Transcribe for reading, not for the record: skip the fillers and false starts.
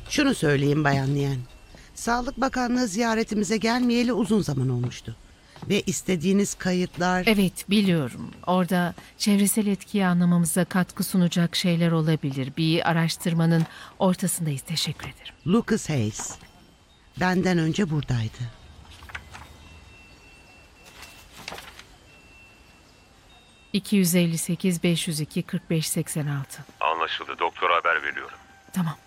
Şunu söyleyeyim Bayan Niyen. Sağlık Bakanlığı ziyaretimize gelmeyeli uzun zaman olmuştu. Ve istediğiniz kayıtlar... Evet, biliyorum. Orada çevresel etkiyi anlamamıza katkı sunacak şeyler olabilir. Bir araştırmanın ortasındayız. Teşekkür ederim. Lucas Hayes. Benden önce buradaydı. ...258 502 45 86. Anlaşıldı. Doktora haber veriyorum. Tamam.